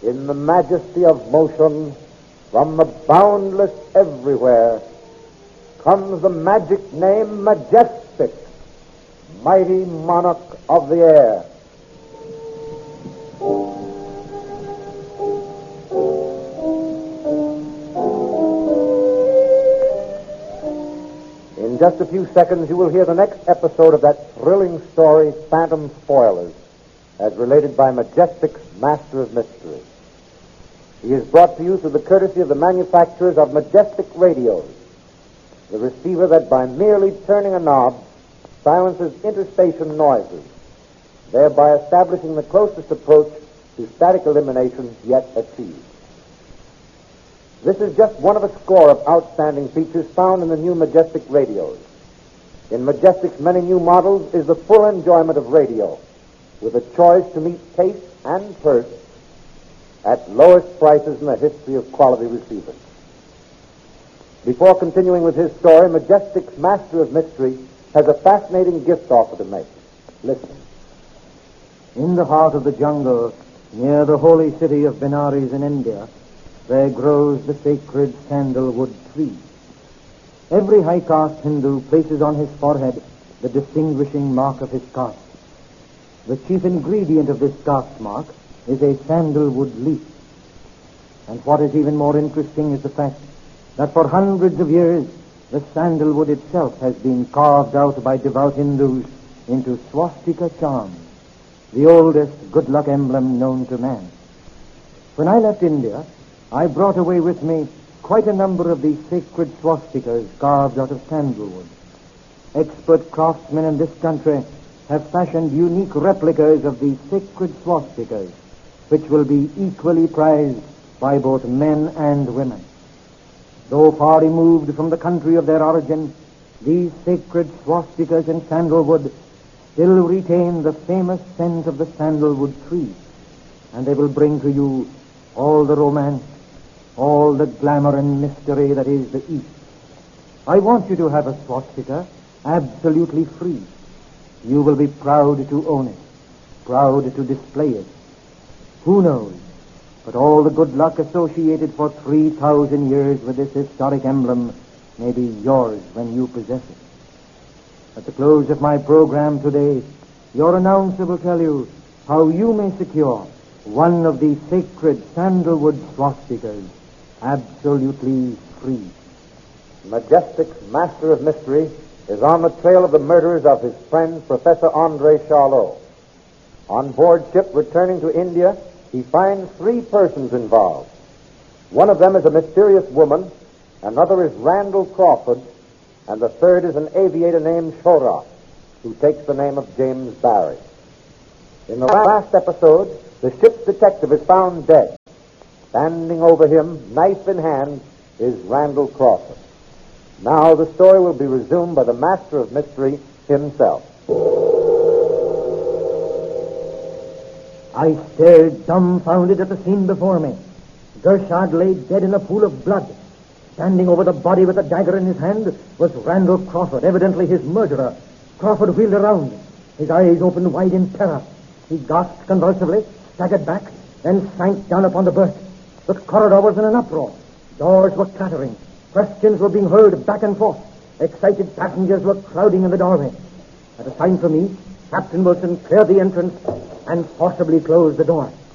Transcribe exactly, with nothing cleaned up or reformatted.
in the majesty of motion, from the boundless everywhere, comes the magic name Majestic, mighty monarch of the air. In just a few seconds, you will hear the next episode of that thrilling story, Phantom Spoilers, as related by Majestic's Master of Mystery. He is brought to you through the courtesy of the manufacturers of Majestic Radios, the receiver that by merely turning a knob silences interstation noises, thereby establishing the closest approach to static elimination yet achieved. This is just one of a score of outstanding features found in the new Majestic radios. In Majestic's many new models is the full enjoyment of radio, with a choice to meet taste and purse at lowest prices in the history of quality receivers. Before continuing with his story, Majestic's Master of Mystery has a fascinating gift offer to make. Listen. In the heart of the jungle, near the holy city of Benares in India, there grows the sacred sandalwood tree. Every high-caste Hindu places on his forehead the distinguishing mark of his caste. The chief ingredient of this caste mark is a sandalwood leaf. And what is even more interesting is the fact that for hundreds of years, the sandalwood itself has been carved out by devout Hindus into swastika charms, the oldest good luck emblem known to man. When I left India, I brought away with me quite a number of these sacred swastikas carved out of sandalwood. Expert craftsmen in this country have fashioned unique replicas of these sacred swastikas, which will be equally prized by both men and women. Though far removed from the country of their origin, these sacred swastikas in sandalwood still retain the famous scent of the sandalwood tree, and they will bring to you all the romance, all the glamour and mystery that is the East. I want you to have a swastika absolutely free. You will be proud to own it, proud to display it. Who knows, but all the good luck associated for three thousand years with this historic emblem may be yours when you possess it. At the close of my program today, your announcer will tell you how you may secure one of these sacred sandalwood swastikas absolutely free. Majestic's Master of Mystery is on the trail of the murderers of his friend, Professor Andre Charlot. On board ship returning to India, he finds three persons involved. One of them is a mysterious woman, another is Randall Crawford, and the third is an aviator named Shora, who takes the name of James Barry. In the last episode, the ship's detective is found dead. Standing over him, knife in hand, is Randall Crawford. Now the story will be resumed by the Master of Mystery himself. I stared dumbfounded at the scene before me. Gershad lay dead in a pool of blood. Standing over the body with a dagger in his hand was Randall Crawford, evidently his murderer. Crawford wheeled around. His eyes opened wide in terror. He gasped convulsively, staggered back, then sank down upon the berth. The corridor was in an uproar. Doors were clattering. Questions were being heard back and forth. Excited passengers were crowding in the doorway. At a sign from me, Captain Wilson cleared the entrance and forcibly closed the door.